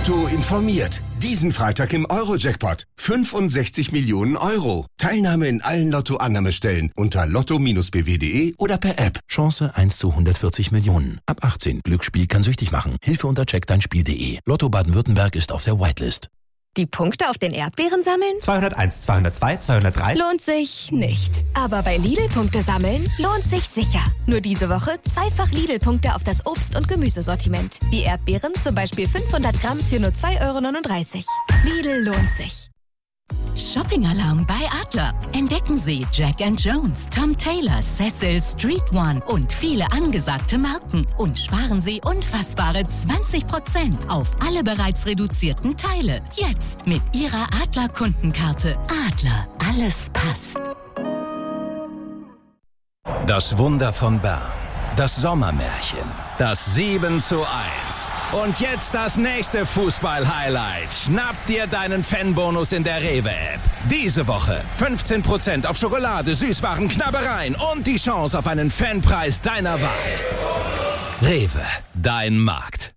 Lotto informiert. Diesen Freitag im Euro-Jackpot. 65 Millionen Euro. Teilnahme in allen Lotto-Annahmestellen unter lotto-bw.de oder per App. Chance 1 zu 140 Millionen. Ab 18. Glücksspiel kann süchtig machen. Hilfe unter checkdeinspiel.de. Lotto Baden-Württemberg ist auf der Whitelist. Die Punkte auf den Erdbeeren sammeln? 201, 202, 203. Lohnt sich nicht. Aber bei Lidl-Punkte sammeln lohnt sich sicher. Nur diese Woche zweifach Lidl-Punkte auf das Obst- und Gemüsesortiment. Wie Erdbeeren, zum Beispiel 500 Gramm für nur 2,39 €. Lidl lohnt sich. Shopping-Alarm bei Adler. Entdecken Sie Jack & Jones, Tom Taylor, Cecil, Street One und viele angesagte Marken. Und sparen Sie unfassbare 20% auf alle bereits reduzierten Teile. Jetzt mit Ihrer Adler-Kundenkarte. Adler, alles passt. Das Wunder von Bern. Das Sommermärchen. Das 7:1. Und jetzt das nächste Fußball-Highlight. Schnapp dir deinen Fanbonus in der Rewe-App. Diese Woche 15% auf Schokolade, Süßwaren, Knabbereien und die Chance auf einen Fanpreis deiner Wahl. Rewe, dein Markt.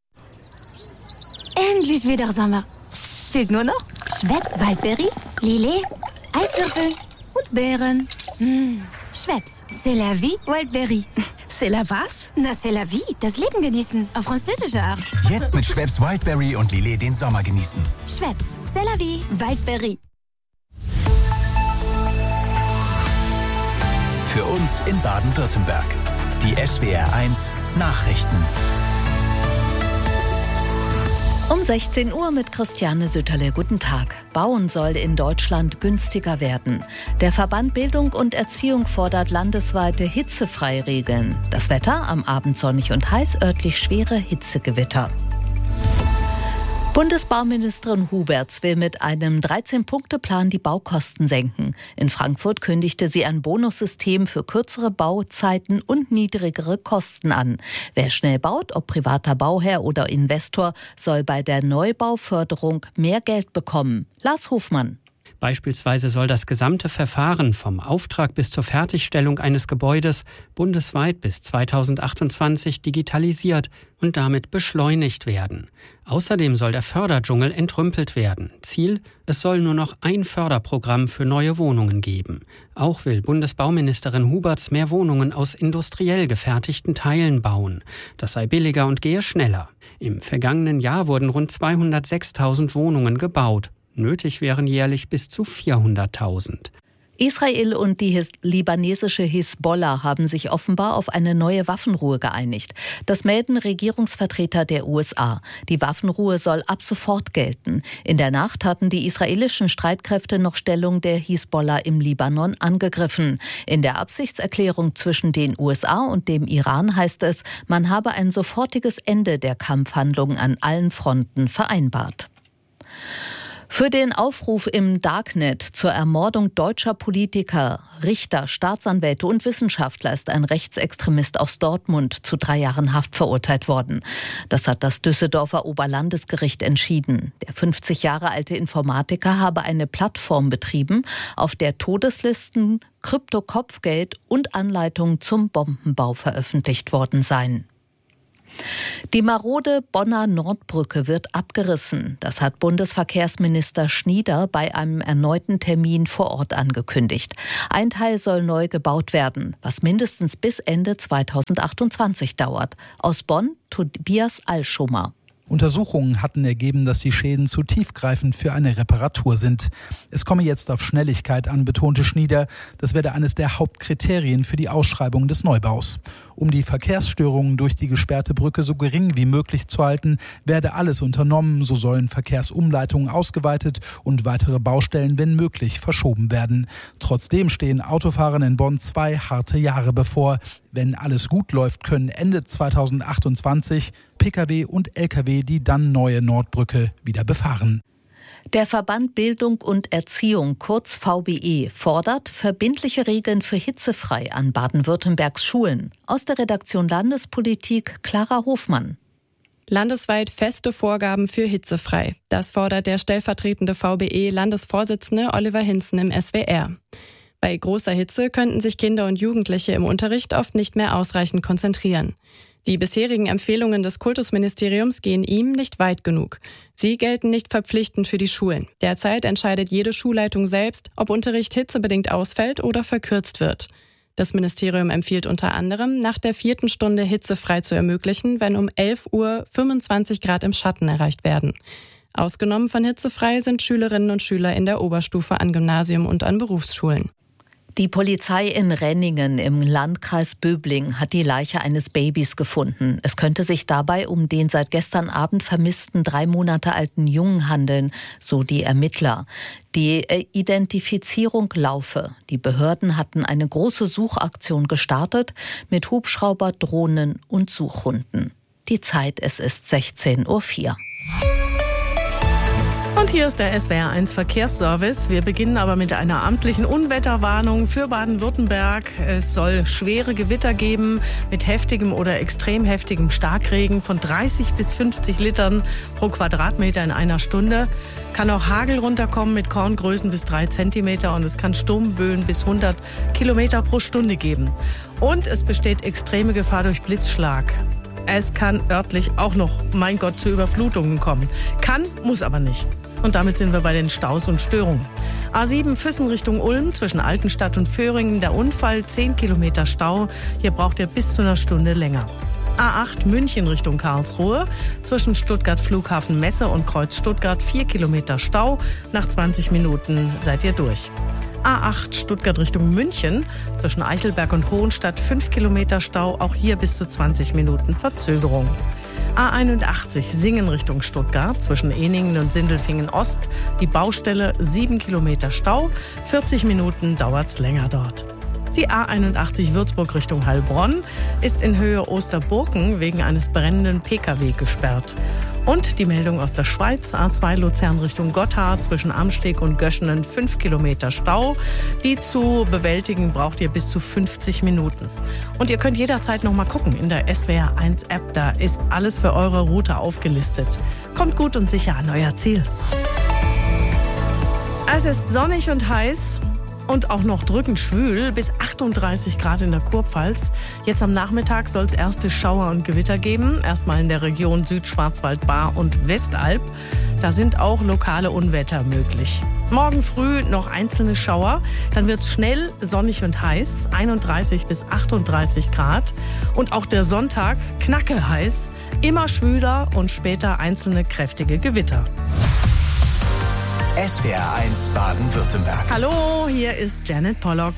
Endlich wieder Sommer. Fehlt nur noch Schweppes Waldberry, Lillet, Eiswürfel und Beeren. Schweppes, c'est la vie, Wildberry. C'est la was? Na, c'est la vie, das Leben genießen, auf französische Art. Jetzt mit Schweppes Wildberry und Lillet den Sommer genießen. Schweppes, c'est la vie, Wildberry. Für uns in Baden-Württemberg. Die SWR1 Nachrichten. Um 16 Uhr mit Christiane Sütterle. Guten Tag. Bauen soll in Deutschland günstiger werden. Der Verband Bildung und Erziehung fordert landesweite Hitzefreiregeln. Das Wetter am Abend sonnig und heiß, örtlich schwere Hitzegewitter. Bundesbauministerin Huberts will mit einem 13-Punkte-Plan die Baukosten senken. In Frankfurt kündigte sie ein Bonussystem für kürzere Bauzeiten und niedrigere Kosten an. Wer schnell baut, ob privater Bauherr oder Investor, soll bei der Neubauförderung mehr Geld bekommen. Lars Hofmann. Beispielsweise soll das gesamte Verfahren vom Auftrag bis zur Fertigstellung eines Gebäudes bundesweit bis 2028 digitalisiert und damit beschleunigt werden. Außerdem soll der Förderdschungel entrümpelt werden. Ziel: es soll nur noch ein Förderprogramm für neue Wohnungen geben. Auch will Bundesbauministerin Huberts mehr Wohnungen aus industriell gefertigten Teilen bauen. Das sei billiger und gehe schneller. Im vergangenen Jahr wurden rund 206.000 Wohnungen gebaut. Nötig wären jährlich bis zu 400.000. Israel und die libanesische Hisbollah haben sich offenbar auf eine neue Waffenruhe geeinigt. Das melden Regierungsvertreter der USA. Die Waffenruhe soll ab sofort gelten. In der Nacht hatten die israelischen Streitkräfte noch Stellung der Hisbollah im Libanon angegriffen. In der Absichtserklärung zwischen den USA und dem Iran heißt es, man habe ein sofortiges Ende der Kampfhandlungen an allen Fronten vereinbart. Für den Aufruf im Darknet zur Ermordung deutscher Politiker, Richter, Staatsanwälte und Wissenschaftler ist ein Rechtsextremist aus Dortmund zu 3 Jahren Haft verurteilt worden. Das hat das Düsseldorfer Oberlandesgericht entschieden. Der 50 Jahre alte Informatiker habe eine Plattform betrieben, auf der Todeslisten, Kryptokopfgeld und Anleitungen zum Bombenbau veröffentlicht worden seien. Die marode Bonner Nordbrücke wird abgerissen. Das hat Bundesverkehrsminister Schnieder bei einem erneuten Termin vor Ort angekündigt. Ein Teil soll neu gebaut werden, was mindestens bis Ende 2028 dauert. Aus Bonn, Tobias Alschumer. Untersuchungen hatten ergeben, dass die Schäden zu tiefgreifend für eine Reparatur sind. Es komme jetzt auf Schnelligkeit an, betonte Schnieder. Das werde eines der Hauptkriterien für die Ausschreibung des Neubaus. Um die Verkehrsstörungen durch die gesperrte Brücke so gering wie möglich zu halten, werde alles unternommen. So sollen Verkehrsumleitungen ausgeweitet und weitere Baustellen, wenn möglich, verschoben werden. Trotzdem stehen Autofahrern in Bonn 2 harte Jahre bevor. Wenn alles gut läuft, können Ende 2028 Pkw und Lkw die dann neue Nordbrücke wieder befahren. Der Verband Bildung und Erziehung, kurz VBE, fordert verbindliche Regeln für hitzefrei an Baden-Württembergs Schulen. Aus der Redaktion Landespolitik Clara Hofmann. Landesweit feste Vorgaben für hitzefrei. Das fordert der stellvertretende VBE-Landesvorsitzende Oliver Hinzen im SWR. Bei großer Hitze könnten sich Kinder und Jugendliche im Unterricht oft nicht mehr ausreichend konzentrieren. Die bisherigen Empfehlungen des Kultusministeriums gehen ihm nicht weit genug. Sie gelten nicht verpflichtend für die Schulen. Derzeit entscheidet jede Schulleitung selbst, ob Unterricht hitzebedingt ausfällt oder verkürzt wird. Das Ministerium empfiehlt unter anderem, nach der 4. Stunde hitzefrei zu ermöglichen, wenn um 11 Uhr 25 Grad im Schatten erreicht werden. Ausgenommen von hitzefrei sind Schülerinnen und Schüler in der Oberstufe an Gymnasium und an Berufsschulen. Die Polizei in Renningen im Landkreis Böbling hat die Leiche eines Babys gefunden. Es könnte sich dabei um den seit gestern Abend vermissten 3 Monate alten Jungen handeln, so die Ermittler. Die Identifizierung laufe. Die Behörden hatten eine große Suchaktion gestartet mit Hubschrauber, Drohnen und Suchhunden. Die Zeit, es ist 16:04 Uhr. Und hier ist der SWR1 Verkehrsservice. Wir beginnen aber mit einer amtlichen Unwetterwarnung für Baden-Württemberg. Es soll schwere Gewitter geben mit heftigem oder extrem heftigem Starkregen von 30 bis 50 Litern pro Quadratmeter in einer Stunde. Kann auch Hagel runterkommen mit Korngrößen bis 3 Zentimeter und es kann Sturmböen bis 100 Kilometer pro Stunde geben. Und es besteht extreme Gefahr durch Blitzschlag. Es kann örtlich auch noch, mein Gott, zu Überflutungen kommen. Kann, muss aber nicht. Und damit sind wir bei den Staus und Störungen. A7 Füssen Richtung Ulm, zwischen Altenstadt und Föhringen, der Unfall, 10 Kilometer Stau. Hier braucht ihr bis zu einer Stunde länger. A8 München Richtung Karlsruhe, zwischen Stuttgart Flughafen Messe und Kreuz Stuttgart, 4 Kilometer Stau. Nach 20 Minuten seid ihr durch. A8 Stuttgart Richtung München, zwischen Eichelberg und Hohenstadt, 5 Kilometer Stau. Auch hier bis zu 20 Minuten Verzögerung. A81 Singen Richtung Stuttgart, zwischen Ehningen und Sindelfingen Ost, die Baustelle, 7 Kilometer Stau, 40 Minuten dauert's länger dort. Die A81 Würzburg Richtung Heilbronn ist in Höhe Osterburken wegen eines brennenden Pkw gesperrt. Und die Meldung aus der Schweiz, A2 Luzern Richtung Gotthard, zwischen Amsteg und Göschenen, 5 Kilometer Stau. Die zu bewältigen braucht ihr bis zu 50 Minuten. Und ihr könnt jederzeit noch mal gucken in der SWR1 App, da ist alles für eure Route aufgelistet. Kommt gut und sicher an euer Ziel. Es ist sonnig und heiß. Und auch noch drückend schwül, bis 38 Grad in der Kurpfalz. Jetzt am Nachmittag soll es erste Schauer und Gewitter geben. Erstmal in der Region Südschwarzwald, Baar und Westalb. Da sind auch lokale Unwetter möglich. Morgen früh noch einzelne Schauer. Dann wird es schnell sonnig und heiß. 31 bis 38 Grad. Und auch der Sonntag knacke heiß. Immer schwüler und später einzelne kräftige Gewitter. SWR1 Baden-Württemberg. Hallo, hier ist Janet Pollock.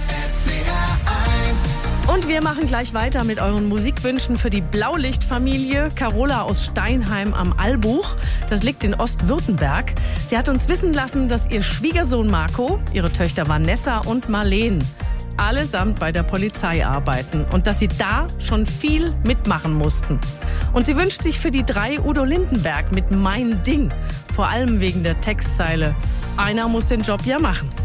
Und wir machen gleich weiter mit euren Musikwünschen für die Blaulichtfamilie. Carola aus Steinheim am Albuch. Das liegt in Ostwürttemberg. Sie hat uns wissen lassen, dass ihr Schwiegersohn Marco, ihre Töchter Vanessa und Marleen allesamt bei der Polizei arbeiten und dass sie da schon viel mitmachen mussten. Und sie wünscht sich für die 3 Udo Lindenberg mit Mein Ding. Vor allem wegen der Textzeile: Einer muss den Job ja machen.